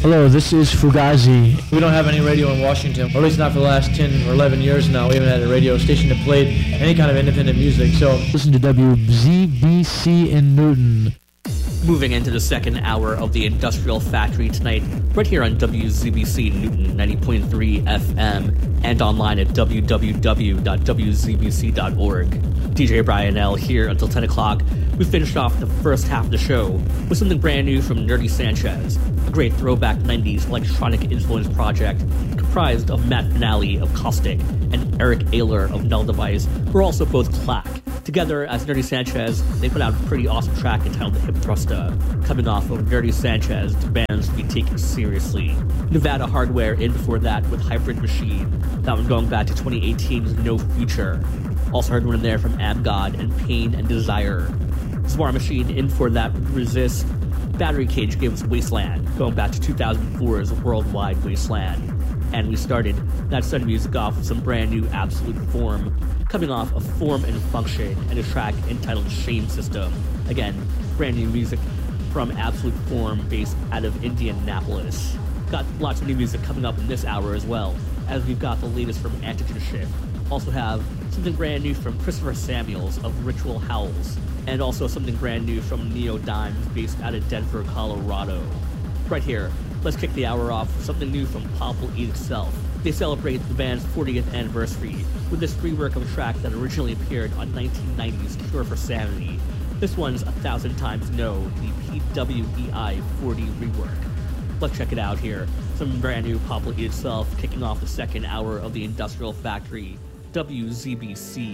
Hello, this is Fugazi. We don't have any radio in Washington, or at least not for the last 10 or 11 years now. We haven't had a radio station that played any kind of independent music, so... Listen to WZBC in Newton. Moving into the second hour of the Industrial Factory tonight, right here on WZBC Newton 90.3 FM and online at www.wzbc.org. DJ Brian L. here until 10 o'clock. We finished off the first half of the show with something brand new from Nerdy Sanchez, a great throwback 90s electronic influence project comprised of Matt Finale of Caustic and Eric Ayler of Null Device, who are also both Clack. Together, as Nerdy Sanchez, they put out a pretty awesome track entitled Hip Thruster, coming off of Nerdy Sanchez to bands to be taken seriously. Nevada Hardware in before that with Hybrid Machine, that one going back to 2018's No Future. Also heard one in there from Amgod and Pain and Desire. Zwar Machine in for that Resist. Battery Cage gave us Wasteland, going back to 2004's Worldwide Wasteland. And we started that set of music off with some brand new Absolute Form, coming off of Form and Function and a track entitled Shame System. Again, brand new music from Absolute Form based out of Indianapolis. Got lots of new music coming up in this hour as well, as we've got the latest from Antigen Shift. Also have something brand new from Christopher Samuels of Ritual Howls, and also something brand new from Neo Dimes based out of Denver, Colorado. Right here, let's kick the hour off with something new from Popple Eat Itself. They celebrate the band's 40th anniversary with this rework of a track that originally appeared on 1990's Cure for Sanity. This one's 1,000 Times No, the PWEI 40 rework. Let's check it out here. Some brand new Popple Eat Itself kicking off the second hour of the Industrial Factory, WZBC